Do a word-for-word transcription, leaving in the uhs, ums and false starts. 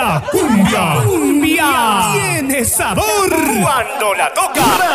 La cumbia, cumbia tiene sabor cuando la toca